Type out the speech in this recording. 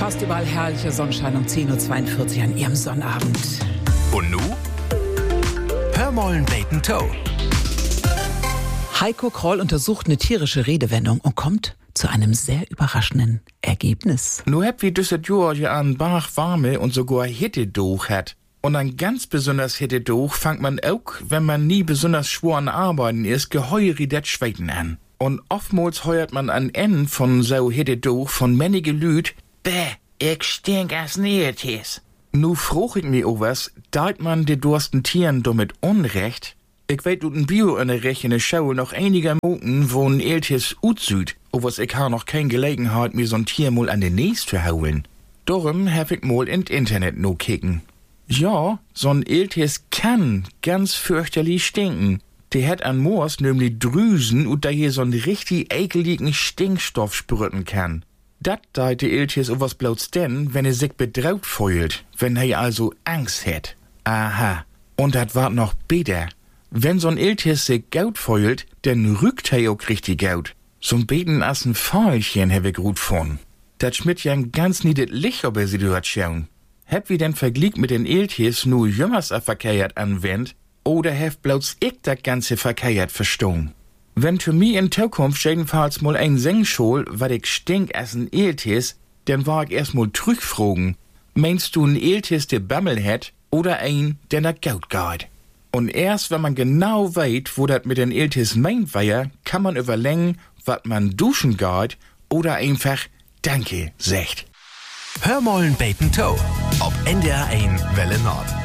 Fast überall herrlicher Sonnenschein um 10.42 Uhr an Ihrem Sonnabend. Und nu? Hör mal Bacon Toe. Heiko Kroll untersucht eine tierische Redewendung und kommt zu einem sehr überraschenden Ergebnis. Nu hab wie düsset Jahr an Bach warme und sogar Hittedoch hat. Und ein ganz besonders Hittedoch fangt man auch, wenn man nie besonders schwer an Arbeiten ist, geheuer das Schweiten an. Und oftmals heuert man an Ende von so Hittedoch von männige Lüd, bäh, ich stink als Nähetes. Nu fruch ich mir o was, deit man de dursten Tieren damit Unrecht? Ich weet du den Bio-Unterricht in der Schau noch einiger Moten, wo ein Eltes utsüd, o was ich ha noch kein Gelegenheit, mir so'n Tier mal an den Näs zu hauen. Darum hab ich mal ins Internet no kicken. Ja, so'n Eltes kann ganz fürchterlich stinken. Der hat an Moors nämlich Drüsen und da hier so'n richtig ekeligen Stinkstoff sprüten kann. Dat deit de Eltes o was bloß denn, wenn sich bedraut fühlt, wenn also Angst hat. Aha, und dat wart noch besser. Wenn so'n Eltes sich gaut fühlt, dann rückt auch richtig gaut. So'n Beten as ein Pfeilchen hab ich gut von. Dat schmidt ja ein ganz niedet Licht ob sie dort schauen. Hab wie denn verglichen mit den Eltes nur jümmers verkehrt anwendt, oder hab bloß ich dat ganze verkehrt verstehen? Wenn für mich in Zukunft jedenfalls mal ein Sengschol, wat ich stink as ein Eltes, dann war ich erst mal zurückfragen. Meinst du ein Eltes, der Bammel hat, oder ein, der nach Gaut geht? Und erst wenn man genau weet, wo dat mit den Eltes meint war, kann man überlegen, wat man duschen geht, oder einfach Danke sagt. Hör mal Bacon Toe. Ob NDR1 Welle Nord.